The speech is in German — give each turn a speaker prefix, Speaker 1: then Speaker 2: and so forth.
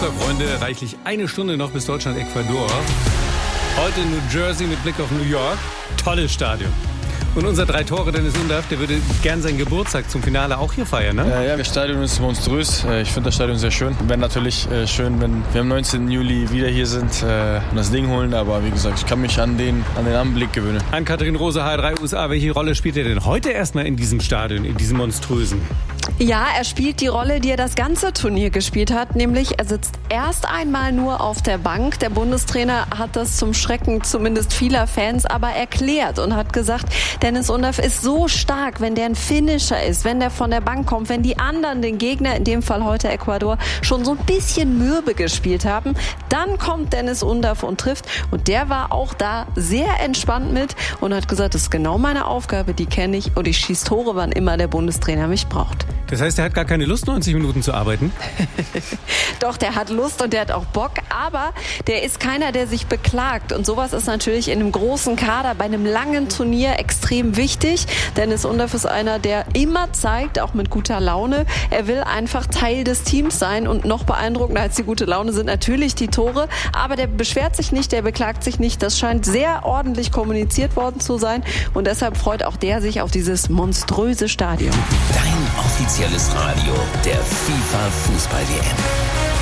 Speaker 1: Fußballfreunde, reichlich eine Stunde noch bis Deutschland-Ecuador. Heute New Jersey mit Blick auf New York. Tolles Stadion. Und unser 3 Tore Dennis Undaff, der würde gern seinen Geburtstag zum Finale auch hier feiern, ne?
Speaker 2: Ja, das Stadion ist monströs. Ich finde das Stadion sehr schön. Wäre natürlich schön, wenn wir am 19. Juli wieder hier sind und das Ding holen. Aber wie gesagt, ich kann mich an den Anblick gewöhnen.
Speaker 1: Ann-Kathrin Rose, HR3 USA. Welche Rolle spielt er denn heute erstmal in diesem Stadion, in diesem monströsen?
Speaker 3: Ja, er spielt die Rolle, die er das ganze Turnier gespielt hat, nämlich er sitzt erst einmal nur auf der Bank. Der Bundestrainer hat das zum Schrecken zumindest vieler Fans aber erklärt und hat gesagt, Dennis Undaff ist so stark, wenn der ein Finisher ist, wenn der von der Bank kommt, wenn die anderen den Gegner, in dem Fall heute Ecuador, schon so ein bisschen mürbe gespielt haben, dann kommt Dennis Undaff und trifft. Und der war auch da sehr entspannt mit und hat gesagt, das ist genau meine Aufgabe, die kenne ich und ich schieße Tore, wann immer der Bundestrainer mich braucht.
Speaker 1: Das heißt, er hat gar keine Lust, 90 Minuten zu arbeiten?
Speaker 3: Doch, der hat Lust und der hat auch Bock, aber der ist keiner, der sich beklagt. Und sowas ist natürlich in einem großen Kader, bei einem langen Turnier extrem wichtig. Dennis Undaff ist einer, der immer zeigt, auch mit guter Laune, er will einfach Teil des Teams sein. Und noch beeindruckender als die gute Laune sind natürlich die Tore. Aber der beschwert sich nicht, der beklagt sich nicht. Das scheint sehr ordentlich kommuniziert worden zu sein. Und deshalb freut auch der sich auf dieses monströse Stadion.
Speaker 4: Dein offizielles Radio der FIFA Fußball-WM.